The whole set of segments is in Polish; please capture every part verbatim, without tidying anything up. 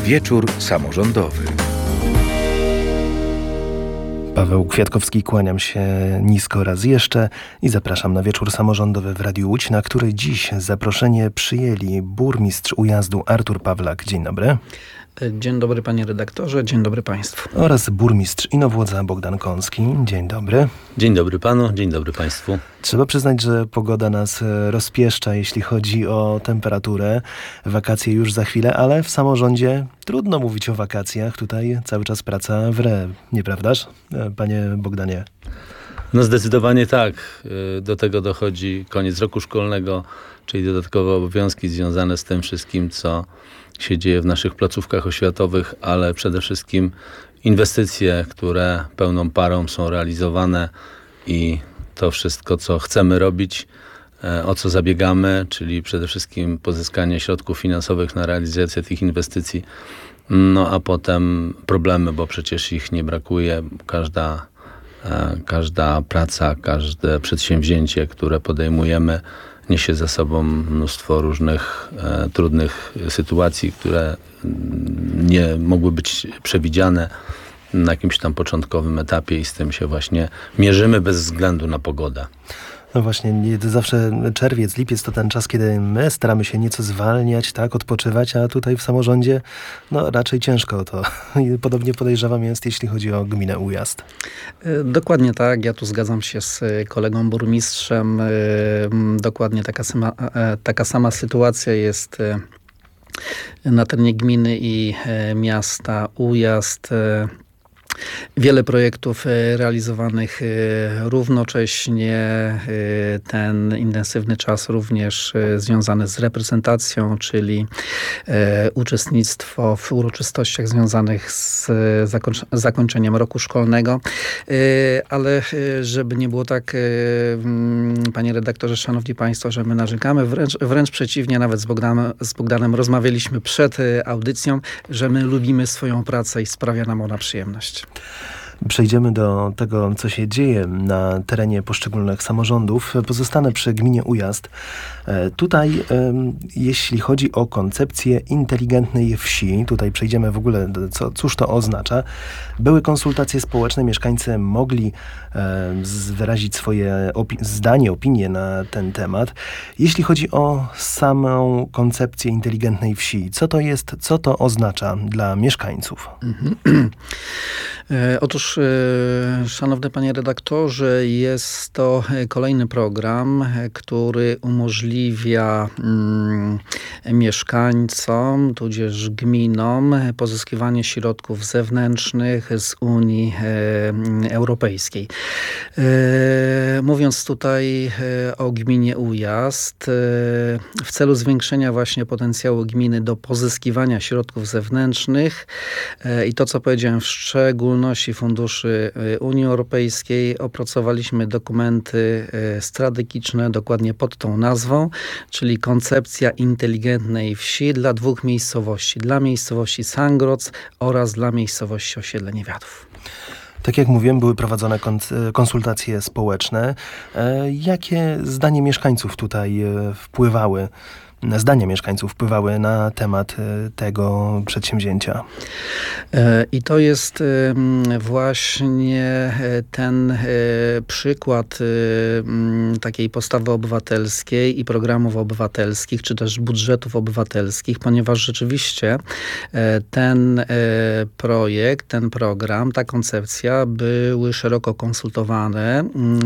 Wieczór samorządowy. Paweł Kwiatkowski, kłaniam się nisko raz jeszcze i zapraszam na wieczór samorządowy w Radiu Łódź, na który dziś zaproszenie przyjęli burmistrz Ujazdu Artur Pawlak. Dzień dobry. Dzień dobry panie redaktorze, dzień dobry państwu. Oraz burmistrz Inowłodza Bogdan Kąski. Dzień dobry. Dzień dobry panu, dzień dobry państwu. Trzeba przyznać, że pogoda nas rozpieszcza, jeśli chodzi o temperaturę. Wakacje już za chwilę, ale w samorządzie trudno mówić o wakacjach. Tutaj cały czas praca w re, nieprawdaż, panie Bogdanie? No zdecydowanie tak. Do tego dochodzi koniec roku szkolnego, czyli dodatkowe obowiązki związane z tym wszystkim, co się dzieje w naszych placówkach oświatowych, ale przede wszystkim inwestycje, które pełną parą są realizowane i to wszystko, co chcemy robić, o co zabiegamy, czyli przede wszystkim pozyskanie środków finansowych na realizację tych inwestycji, no a potem problemy, bo przecież ich nie brakuje. Każda, każda praca, każde przedsięwzięcie, które podejmujemy, niesie za sobą mnóstwo różnych e, trudnych sytuacji, które nie mogły być przewidziane na jakimś tam początkowym etapie i z tym się właśnie mierzymy bez względu na pogodę. No właśnie, nie, to zawsze czerwiec, lipiec to ten czas, kiedy my staramy się nieco zwalniać, tak, odpoczywać, a tutaj w samorządzie no raczej ciężko to. I podobnie podejrzewam jest, jeśli chodzi o gminę Ujazd. Dokładnie tak, ja tu zgadzam się z kolegą burmistrzem. Dokładnie taka sama, taka sama sytuacja jest na terenie gminy i miasta Ujazd. Wiele projektów realizowanych równocześnie, ten intensywny czas również związany z reprezentacją, czyli uczestnictwo w uroczystościach związanych z zakończ- zakończeniem roku szkolnego. Ale żeby nie było tak, panie redaktorze, szanowni państwo, że my narzekamy, wręcz, wręcz przeciwnie, nawet z Bogdanem, z Bogdanem rozmawialiśmy przed audycją, że my lubimy swoją pracę i sprawia nam ona przyjemność. Przejdziemy do tego, co się dzieje na terenie poszczególnych samorządów. Pozostanę przy gminie Ujazd. Tutaj, jeśli chodzi o koncepcję inteligentnej wsi, tutaj przejdziemy w ogóle, do, co, cóż to oznacza. Były konsultacje społeczne, mieszkańcy mogli wyrazić swoje opi- zdanie, opinię na ten temat. Jeśli chodzi o samą koncepcję inteligentnej wsi, co to jest, co to oznacza dla mieszkańców? Otóż, szanowny panie redaktorze, jest to kolejny program, który umożliwia mm, mieszkańcom, tudzież gminom pozyskiwanie środków zewnętrznych z Unii e, Europejskiej. E, mówiąc tutaj e, o gminie Ujazd, e, w celu zwiększenia właśnie potencjału gminy do pozyskiwania środków zewnętrznych e, i to, co powiedziałem, w szczególności funduszy Unii Europejskiej, opracowaliśmy dokumenty strategiczne dokładnie pod tą nazwą, czyli koncepcja inteligentnej wsi dla dwóch miejscowości. Dla miejscowości Sangroc oraz dla miejscowości Osiedle Niewiadów. Tak jak mówiłem, były prowadzone konsultacje społeczne. Jakie zdanie mieszkańców tutaj wpływały? Zdania mieszkańców wpływały na temat tego przedsięwzięcia. I to jest właśnie ten przykład takiej postawy obywatelskiej i programów obywatelskich, czy też budżetów obywatelskich, ponieważ rzeczywiście ten projekt, ten program, ta koncepcja były szeroko konsultowane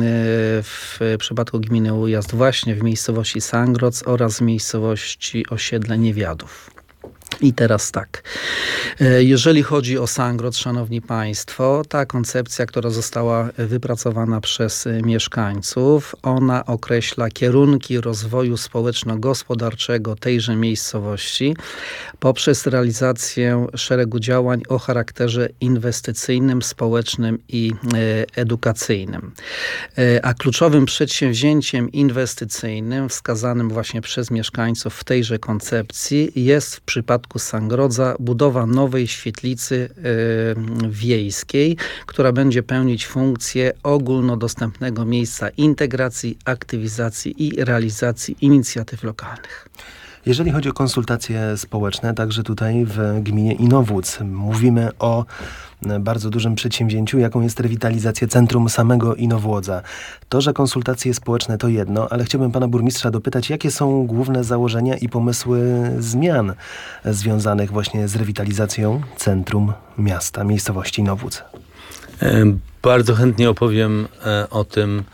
w przypadku gminy Ujazd właśnie w miejscowości Sangroc oraz w miejscowości Osiedle Niewiadów. I teraz tak. Jeżeli chodzi o Sangroc, szanowni państwo, ta koncepcja, która została wypracowana przez mieszkańców, ona określa kierunki rozwoju społeczno-gospodarczego tejże miejscowości poprzez realizację szeregu działań o charakterze inwestycyjnym, społecznym i edukacyjnym. A kluczowym przedsięwzięciem inwestycyjnym wskazanym właśnie przez mieszkańców w tejże koncepcji jest w przypadku Sangrodza budowa nowej świetlicy y, wiejskiej, która będzie pełnić funkcję ogólnodostępnego miejsca integracji, aktywizacji i realizacji inicjatyw lokalnych. Jeżeli chodzi o konsultacje społeczne, także tutaj w gminie Inowłódz mówimy o bardzo dużym przedsięwzięciu, jaką jest rewitalizacja centrum samego Inowłodza. To, że konsultacje społeczne to jedno, ale chciałbym pana burmistrza dopytać, jakie są główne założenia i pomysły zmian związanych właśnie z rewitalizacją centrum miasta, miejscowości Inowłódz. Bardzo chętnie opowiem o tym,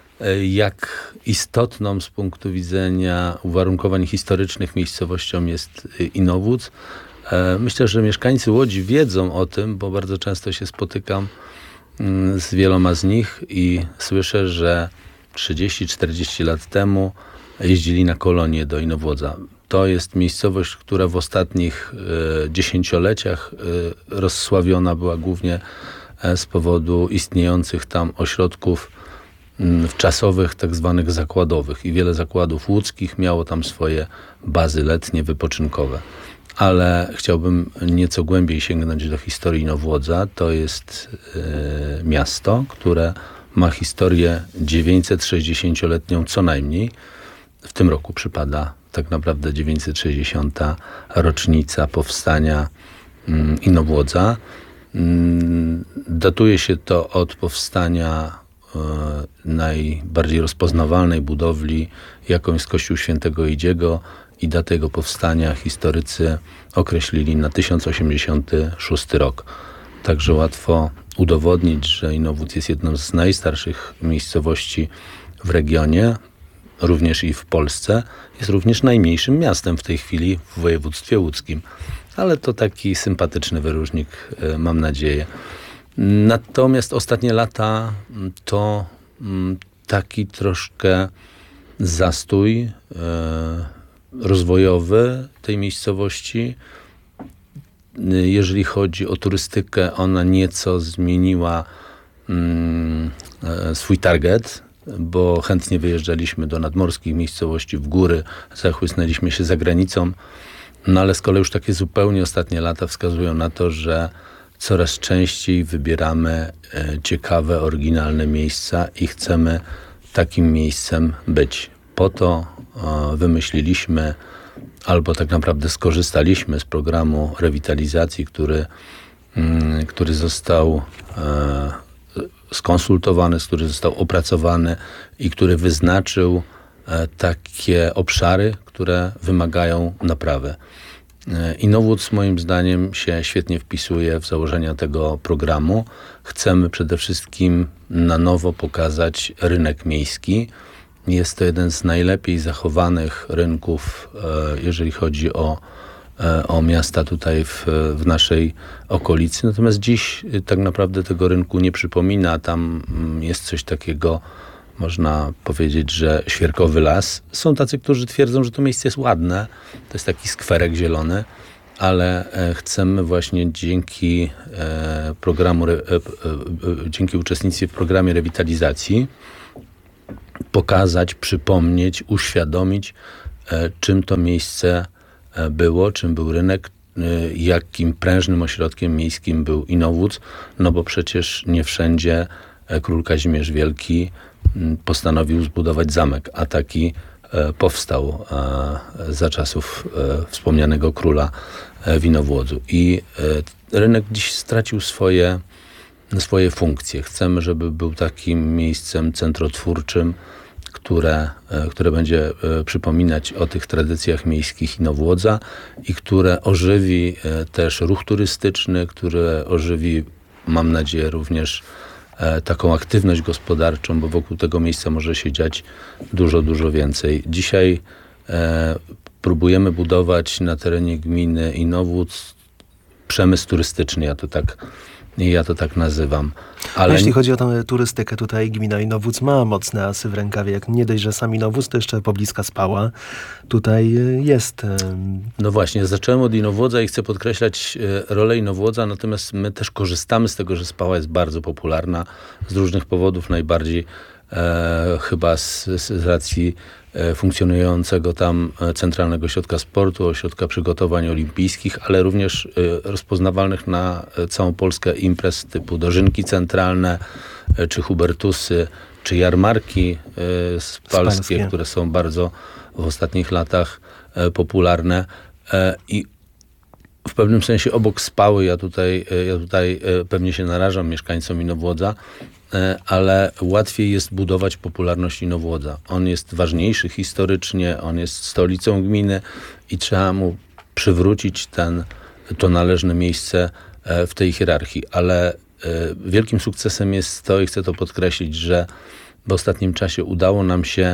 jak istotną z punktu widzenia uwarunkowań historycznych miejscowością jest Inowłódz. Myślę, że mieszkańcy Łodzi wiedzą o tym, bo bardzo często się spotykam z wieloma z nich i słyszę, że trzydzieści czterdzieści lat temu jeździli na kolonie do Inowłodza. To jest miejscowość, która w ostatnich dziesięcioleciach rozsławiona była głównie z powodu istniejących tam ośrodków czasowych, tak zwanych zakładowych. I wiele zakładów łódzkich miało tam swoje bazy letnie, wypoczynkowe. Ale chciałbym nieco głębiej sięgnąć do historii Inowłodza. To jest y, miasto, które ma historię dziewięćsetsześćdziesięcioletnią co najmniej. W tym roku przypada tak naprawdę dziewięćset sześćdziesiąta rocznica powstania y, Inowłodza. Y, datuje się to od powstania y, najbardziej rozpoznawalnej budowli, jaką jest Kościół Świętego Idziego, i datę jego powstania historycy określili na tysiąc osiemdziesiąty szósty rok. Także łatwo udowodnić, że Inowłódz jest jedną z najstarszych miejscowości w regionie, również i w Polsce. Jest również najmniejszym miastem w tej chwili w województwie łódzkim. Ale to taki sympatyczny wyróżnik, mam nadzieję. Natomiast ostatnie lata to taki troszkę zastój rozwojowy tej miejscowości. Jeżeli chodzi o turystykę, ona nieco zmieniła mm, swój target, bo chętnie wyjeżdżaliśmy do nadmorskich miejscowości, w góry, zachłysnęliśmy się za granicą, no ale z kolei już takie zupełnie ostatnie lata wskazują na to, że coraz częściej wybieramy e, ciekawe, oryginalne miejsca i chcemy takim miejscem być. Po to e, wymyśliliśmy, albo tak naprawdę skorzystaliśmy z programu rewitalizacji, który, mm, który został e, skonsultowany, który został opracowany i który wyznaczył e, takie obszary, które wymagają naprawy. E, Inowłódz moim zdaniem się świetnie wpisuje w założenia tego programu. Chcemy przede wszystkim na nowo pokazać rynek miejski. Jest to jeden z najlepiej zachowanych rynków, jeżeli chodzi o, o miasta tutaj w, w naszej okolicy. Natomiast dziś tak naprawdę tego rynku nie przypomina. Tam jest coś takiego, można powiedzieć, że świerkowy las. Są tacy, którzy twierdzą, że to miejsce jest ładne. To jest taki skwerek zielony, ale chcemy właśnie dzięki programu, dzięki uczestnictwie w programie rewitalizacji pokazać, przypomnieć, uświadomić, e, czym to miejsce e, było, czym był rynek, e, jakim prężnym ośrodkiem miejskim był Inowłódz, no bo przecież nie wszędzie e, król Kazimierz Wielki m, postanowił zbudować zamek, a taki e, powstał e, za czasów e, wspomnianego króla e, w Inowłodzu. I e, rynek dziś stracił swoje swoje funkcje. Chcemy, żeby był takim miejscem centrotwórczym, które, które będzie przypominać o tych tradycjach miejskich Inowłodza i które ożywi też ruch turystyczny, które ożywi, mam nadzieję, również taką aktywność gospodarczą, bo wokół tego miejsca może się dziać dużo, dużo więcej. Dzisiaj e, próbujemy budować na terenie gminy Inowłódz przemysł turystyczny, ja to tak Ja to tak nazywam. Ale A jeśli chodzi o tę turystykę, tutaj gmina Inowłódz ma mocne asy w rękawie. Jak nie dość, że sam Inowłódz, to jeszcze pobliska Spała. Tutaj jest... No właśnie, zacząłem od Inowłodza i chcę podkreślać rolę Inowłodza, natomiast my też korzystamy z tego, że Spała jest bardzo popularna z różnych powodów, najbardziej e, chyba z, z racji e, funkcjonującego tam Centralnego Ośrodka Sportu, Ośrodka Przygotowań Olimpijskich, ale również e, rozpoznawalnych na całą Polskę imprez typu dożynki centralne, e, czy hubertusy, czy jarmarki e, spalskie, Spalskie. które są bardzo w ostatnich latach e, popularne e, i w pewnym sensie obok Spały, ja tutaj, e, ja tutaj e, pewnie się narażam mieszkańcom Inowłodza, e, ale łatwiej jest budować popularność Inowłodza. On jest ważniejszy historycznie, on jest stolicą gminy i trzeba mu przywrócić ten, to należne miejsce e, w tej hierarchii, ale wielkim sukcesem jest to, i chcę to podkreślić, że w ostatnim czasie udało nam się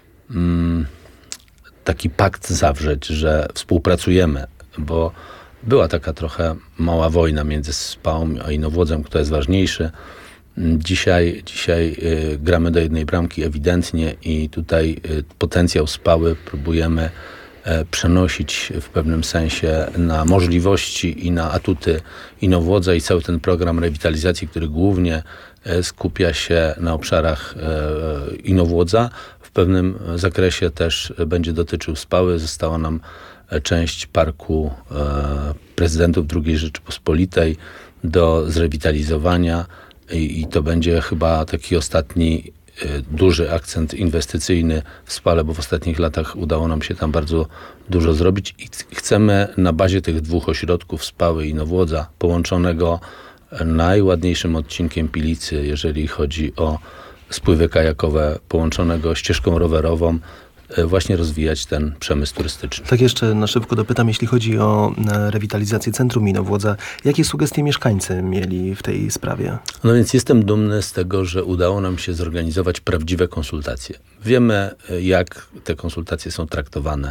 mm, taki pakt zawrzeć, że współpracujemy, bo była taka trochę mała wojna między Spałą a Inowłodzem, kto jest ważniejszy. Dzisiaj, dzisiaj y, gramy do jednej bramki ewidentnie i tutaj y, potencjał Spały próbujemy przenosić w pewnym sensie na możliwości i na atuty Inowłodza i cały ten program rewitalizacji, który głównie skupia się na obszarach Inowłodza. W pewnym zakresie też będzie dotyczył Spały. Została nam część Parku Prezydentów drugiej Rzeczypospolitej do zrewitalizowania i, i to będzie chyba taki ostatni duży akcent inwestycyjny w Spale, bo w ostatnich latach udało nam się tam bardzo dużo zrobić i chcemy na bazie tych dwóch ośrodków, Spały i Inowłodza, połączonego najładniejszym odcinkiem Pilicy, jeżeli chodzi o spływy kajakowe, połączonego ścieżką rowerową, właśnie rozwijać ten przemysł turystyczny. Tak jeszcze na szybko dopytam, jeśli chodzi o rewitalizację centrum Inowłodza, jakie sugestie mieszkańcy mieli w tej sprawie? No więc jestem dumny z tego, że udało nam się zorganizować prawdziwe konsultacje. Wiemy, jak te konsultacje są traktowane.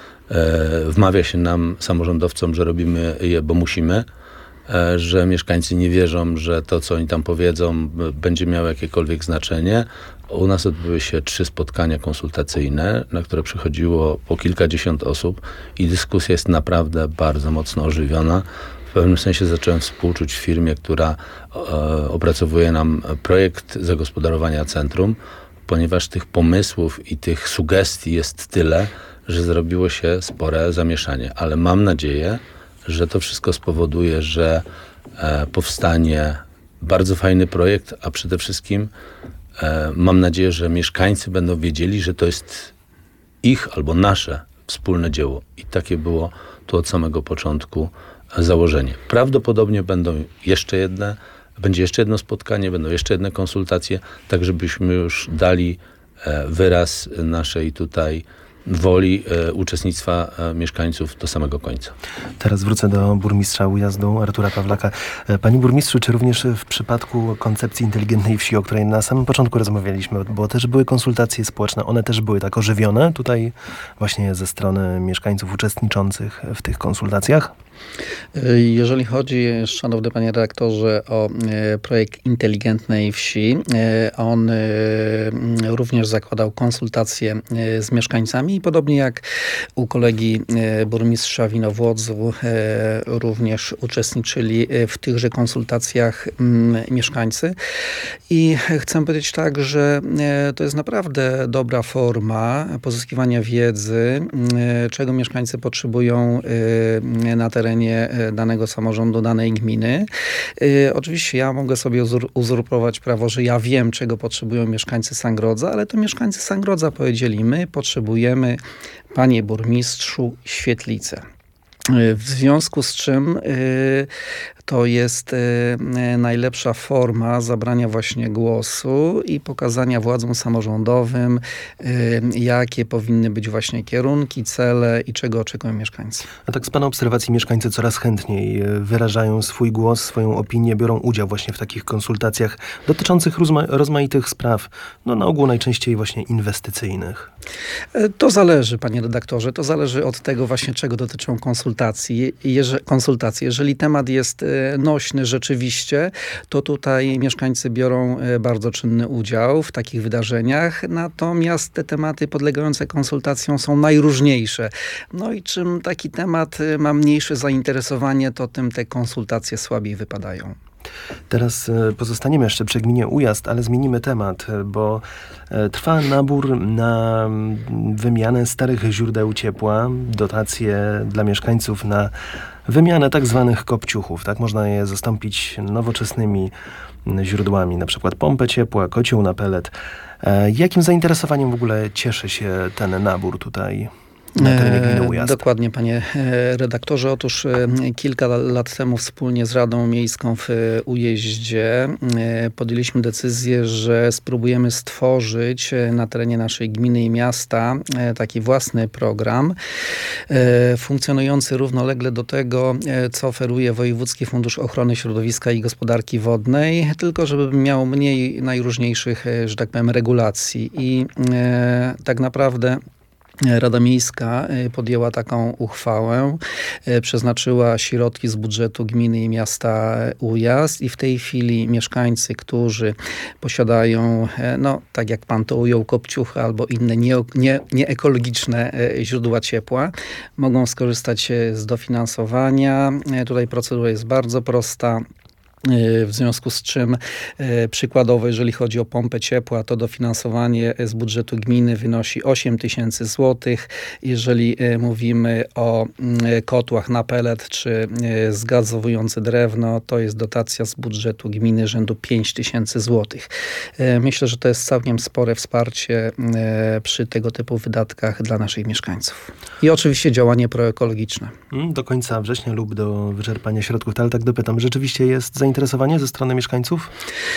Wmawia się nam, samorządowcom, że robimy je, bo musimy, że mieszkańcy nie wierzą, że to, co oni tam powiedzą, będzie miało jakiekolwiek znaczenie. U nas odbyły się trzy spotkania konsultacyjne, na które przychodziło po kilkadziesiąt osób i dyskusja jest naprawdę bardzo mocno ożywiona. W pewnym sensie zacząłem współczuć firmie, która e, opracowuje nam projekt zagospodarowania centrum, ponieważ tych pomysłów i tych sugestii jest tyle, że zrobiło się spore zamieszanie. Ale mam nadzieję, że to wszystko spowoduje, że e, powstanie bardzo fajny projekt, a przede wszystkim e, mam nadzieję, że mieszkańcy będą wiedzieli, że to jest ich albo nasze wspólne dzieło. I takie było tu od samego początku założenie. Prawdopodobnie będą jeszcze jedne, będzie jeszcze jedno spotkanie, będą jeszcze jedne konsultacje, tak żebyśmy już dali e, wyraz naszej tutaj woli e, uczestnictwa e, mieszkańców do samego końca. Teraz wrócę do burmistrza Ujazdu, Artura Pawlaka. E, Panie burmistrzu, czy również w przypadku koncepcji inteligentnej wsi, o której na samym początku rozmawialiśmy, bo też były konsultacje społeczne, one też były tak ożywione tutaj właśnie ze strony mieszkańców uczestniczących w tych konsultacjach? Jeżeli chodzi, szanowny panie redaktorze, o projekt inteligentnej wsi, on również zakładał konsultacje z mieszkańcami i podobnie jak u kolegi burmistrza w Inowłodzu również uczestniczyli w tychże konsultacjach mieszkańcy. I chcę powiedzieć tak, że to jest naprawdę dobra forma pozyskiwania wiedzy, czego mieszkańcy potrzebują na terenie danego samorządu, danej gminy. Yy, oczywiście ja mogę sobie uzur- uzurpować prawo, że ja wiem, czego potrzebują mieszkańcy Sangrodza, ale to mieszkańcy Sangrodza powiedzieli, my potrzebujemy, panie burmistrzu, świetlicę. W związku z czym y, to jest y, najlepsza forma zabrania właśnie głosu i pokazania władzom samorządowym, y, jakie powinny być właśnie kierunki, cele i czego oczekują mieszkańcy. A tak z pana obserwacji mieszkańcy coraz chętniej wyrażają swój głos, swoją opinię, biorą udział właśnie w takich konsultacjach dotyczących rozma- rozmaitych spraw, no na ogół najczęściej właśnie inwestycyjnych. To zależy, panie redaktorze, to zależy od tego właśnie, czego dotyczą konsultacje. Jeże, konsultacje. Jeżeli temat jest nośny rzeczywiście, to tutaj mieszkańcy biorą bardzo czynny udział w takich wydarzeniach, natomiast te tematy podlegające konsultacjom są najróżniejsze. No i czym taki temat ma mniejsze zainteresowanie, to tym te konsultacje słabiej wypadają. Teraz pozostaniemy jeszcze przy gminie Ujazd, ale zmienimy temat, bo trwa nabór na wymianę starych źródeł ciepła, dotacje dla mieszkańców na wymianę tak zwanych kopciuchów. Tak można je zastąpić nowoczesnymi źródłami, na przykład pompę ciepła, kocioł na pelet. Jakim zainteresowaniem w ogóle cieszy się ten nabór tutaj? na terenie gminy Ujazd? Dokładnie, panie redaktorze. Otóż kilka lat temu wspólnie z Radą Miejską w Ujeździe podjęliśmy decyzję, że spróbujemy stworzyć na terenie naszej gminy i miasta taki własny program funkcjonujący równolegle do tego, co oferuje Wojewódzki Fundusz Ochrony Środowiska i Gospodarki Wodnej, tylko żeby miał mniej najróżniejszych, że tak powiem, regulacji. I tak naprawdę Rada Miejska podjęła taką uchwałę, przeznaczyła środki z budżetu gminy i miasta Ujazd i w tej chwili mieszkańcy, którzy posiadają, no tak jak pan to ujął, kopciuchy albo inne nie, nie, nieekologiczne źródła ciepła, mogą skorzystać z dofinansowania. Tutaj procedura jest bardzo prosta. W związku z czym e, przykładowo, jeżeli chodzi o pompę ciepła, to dofinansowanie z budżetu gminy wynosi osiem tysięcy złotych. Jeżeli e, mówimy o e, kotłach na pelet czy e, zgazowujące drewno, to jest dotacja z budżetu gminy rzędu pięć tysięcy złotych. E, myślę, że to jest całkiem spore wsparcie e, przy tego typu wydatkach dla naszych mieszkańców. I oczywiście działanie proekologiczne. Do końca września lub do wyczerpania środków, ale tak dopytam, rzeczywiście jest zainteresowanie ze strony mieszkańców?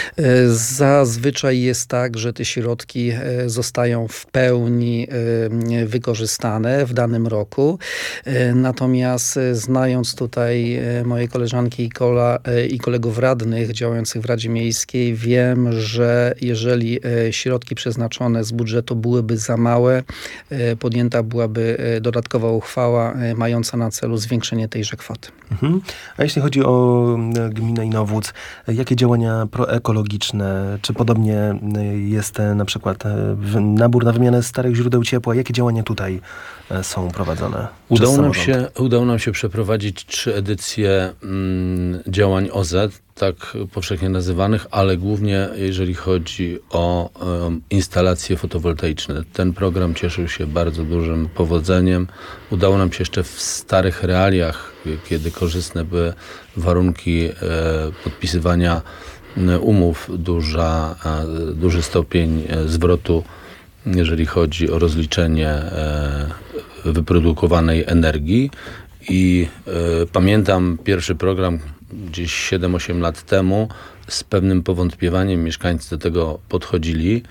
Zazwyczaj jest tak, że te środki zostają w pełni wykorzystane w danym roku. Natomiast znając tutaj moje koleżanki i, kola, i kolegów radnych działających w Radzie Miejskiej, wiem, że jeżeli środki przeznaczone z budżetu byłyby za małe, podjęta byłaby dodatkowa uchwała mająca na celu zwiększenie tejże kwoty. Mhm. A jeśli chodzi o gminę Inowłódz, jakie działania proekologiczne, czy podobnie jest na przykład nabór na wymianę starych źródeł ciepła, jakie działania tutaj są prowadzone? Udało nam, się, udało nam się przeprowadzić trzy edycje mm, działań O Z, tak powszechnie nazywanych, ale głównie jeżeli chodzi o um, instalacje fotowoltaiczne. Ten program cieszył się bardzo dużym powodzeniem. Udało nam się jeszcze w starych realiach, kiedy korzystne były warunki e, podpisywania umów, duża, e, duży stopień zwrotu, jeżeli chodzi o rozliczenie e, wyprodukowanej energii. I e, pamiętam pierwszy program gdzieś siedem osiem lat temu, z pewnym powątpiewaniem mieszkańcy do tego podchodzili.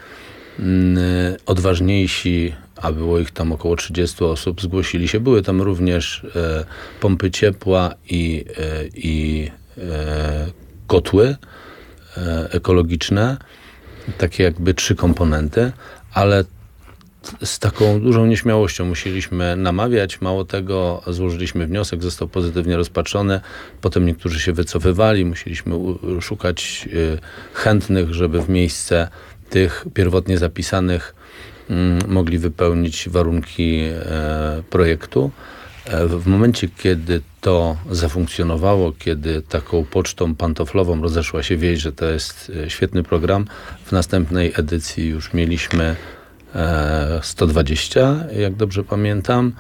Odważniejsi, a było ich tam około trzydziestu osób, zgłosili się. Były tam również e, pompy ciepła i, e, i e, kotły e, ekologiczne, takie jakby trzy komponenty, ale z taką dużą nieśmiałością musieliśmy namawiać. Mało tego, złożyliśmy wniosek, został pozytywnie rozpatrzony. Potem niektórzy się wycofywali. Musieliśmy szukać chętnych, żeby w miejsce tych pierwotnie zapisanych mogli wypełnić warunki projektu. W momencie, kiedy to zafunkcjonowało, kiedy taką pocztą pantoflową rozeszła się wieść, że to jest świetny program, w następnej edycji już mieliśmy sto dwadzieścia, jak dobrze pamiętam.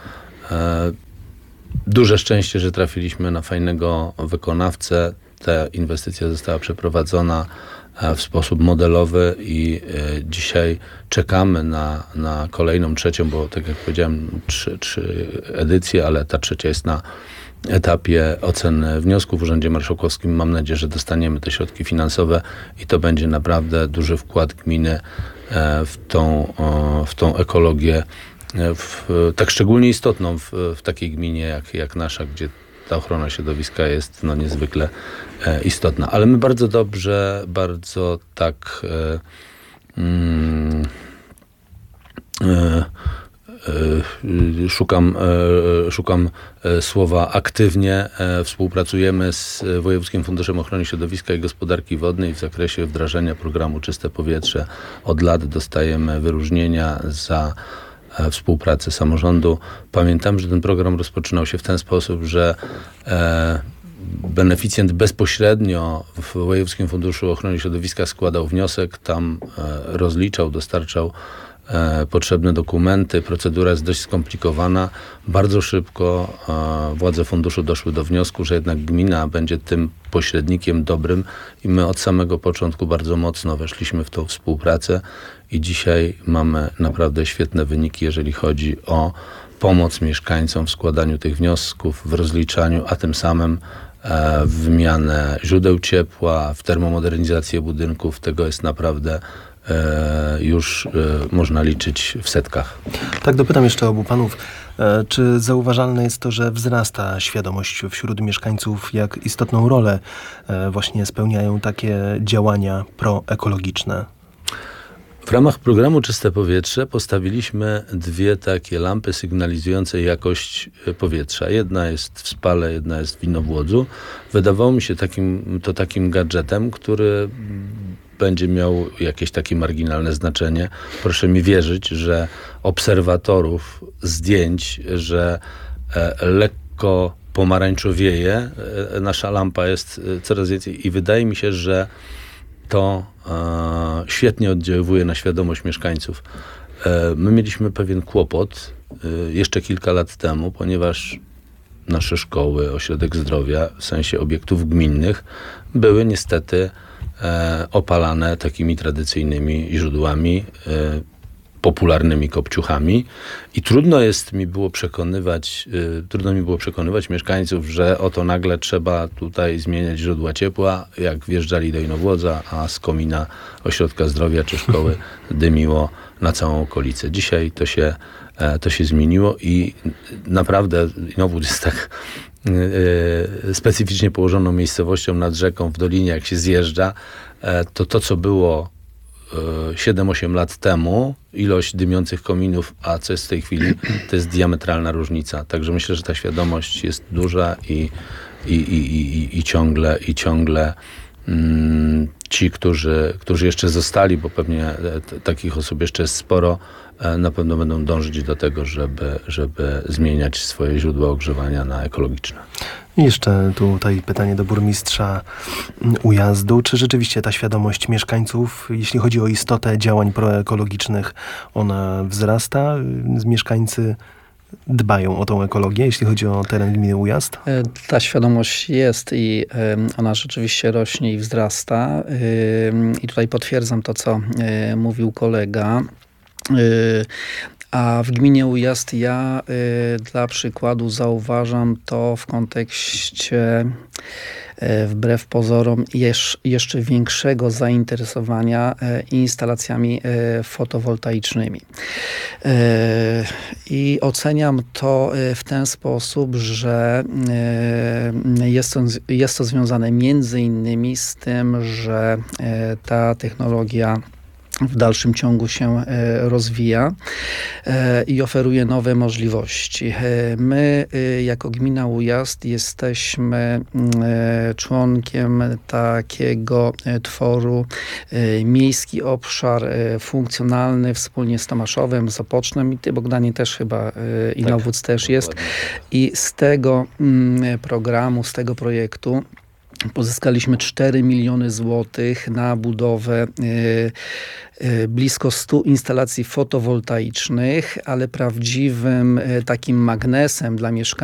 Duże szczęście, że trafiliśmy na fajnego wykonawcę. Ta inwestycja została przeprowadzona w sposób modelowy i dzisiaj czekamy na, na kolejną, trzecią, bo tak jak powiedziałem, trzy, trzy edycje, ale ta trzecia jest na etapie oceny wniosków w Urzędzie Marszałkowskim. Mam nadzieję, że dostaniemy te środki finansowe i to będzie naprawdę duży wkład gminy w tą, w tą ekologię, w, tak szczególnie istotną w, w takiej gminie jak, jak nasza, gdzie ta ochrona środowiska jest no, niezwykle e, istotna. Ale my bardzo dobrze, bardzo tak e, mm, e, e, szukam, e, szukam e, słowa aktywnie e, współpracujemy z Wojewódzkim Funduszem Ochrony Środowiska i Gospodarki Wodnej w zakresie wdrażania programu Czyste Powietrze. Od lat dostajemy wyróżnienia za współpracy samorządu. Pamiętam, że ten program rozpoczynał się w ten sposób, że e, beneficjent bezpośrednio w Wojewódzkim Funduszu Ochrony Środowiska składał wniosek, tam e, rozliczał, dostarczał e, potrzebne dokumenty. Procedura jest dość skomplikowana. Bardzo szybko e, władze funduszu doszły do wniosku, że jednak gmina będzie tym pośrednikiem dobrym i my od samego początku bardzo mocno weszliśmy w tą współpracę i dzisiaj mamy naprawdę świetne wyniki, jeżeli chodzi o pomoc mieszkańcom w składaniu tych wniosków, w rozliczaniu, a tym samym e, w wymianę źródeł ciepła, w termomodernizację budynków. Tego jest naprawdę e, już e, można liczyć w setkach. Tak, dopytam jeszcze obu panów. E, Czy zauważalne jest to, że wzrasta świadomość wśród mieszkańców, jak istotną rolę e, właśnie spełniają takie działania proekologiczne? W ramach programu Czyste Powietrze postawiliśmy dwie takie lampy sygnalizujące jakość powietrza. Jedna jest w Spale, jedna jest w Inowłodzu. Wydawało mi się takim, to takim gadżetem, który będzie miał jakieś takie marginalne znaczenie. Proszę mi wierzyć, że obserwatorów zdjęć, że e, lekko pomarańczowieje, e, nasza lampa jest e, coraz więcej i wydaje mi się, że to e, świetnie oddziaływuje na świadomość mieszkańców. E, my mieliśmy pewien kłopot e, jeszcze kilka lat temu, ponieważ nasze szkoły, ośrodek zdrowia, w sensie obiektów gminnych, były niestety e, opalane takimi tradycyjnymi źródłami, e, popularnymi kopciuchami i trudno jest mi było przekonywać, y, trudno mi było przekonywać mieszkańców, że oto nagle trzeba tutaj zmieniać źródła ciepła, jak wjeżdżali do Inowłodza, a z komina ośrodka zdrowia czy szkoły dymiło na całą okolicę. Dzisiaj to się, e, to się zmieniło i naprawdę Inowłódz jest tak e, specyficznie położoną miejscowością nad rzeką w dolinie, jak się zjeżdża, e, to to, co było siedem osiem lat temu, ilość dymiących kominów, a co jest w tej chwili, to jest diametralna różnica. Także myślę, że ta świadomość jest duża i, i, i, i, i ciągle, i ciągle mm, ci, którzy, którzy jeszcze zostali, bo pewnie t- takich osób jeszcze jest sporo, e, na pewno będą dążyć do tego, żeby, żeby zmieniać swoje źródła ogrzewania na ekologiczne. I jeszcze tutaj pytanie do burmistrza Ujazdu. Czy rzeczywiście ta świadomość mieszkańców, jeśli chodzi o istotę działań proekologicznych, ona wzrasta? Mieszkańcy dbają o tą ekologię, jeśli chodzi o teren gminy Ujazd? E, Ta świadomość jest i e, ona rzeczywiście rośnie i wzrasta. E, I tutaj potwierdzam to, co e, mówił kolega. E, A w gminie Ujazd ja y, dla przykładu zauważam to w kontekście y, wbrew pozorom jesz, jeszcze większego zainteresowania y, instalacjami y, fotowoltaicznymi. Y, I oceniam to y, w ten sposób, że y, jest to, jest to związane między innymi z tym, że y, ta technologia w dalszym ciągu się e, rozwija e, i oferuje nowe możliwości. E, My e, jako gmina Ujazd jesteśmy e, członkiem takiego e, tworu e, miejski obszar e, funkcjonalny wspólnie z Tomaszowem, z Opocznem i ty, Bogdanie, też chyba e, i Inowłódz też jest. I z tego mm, programu, z tego projektu pozyskaliśmy cztery miliony złotych na budowę y, y, blisko stu instalacji fotowoltaicznych, ale prawdziwym y, takim magnesem dla mieszkańców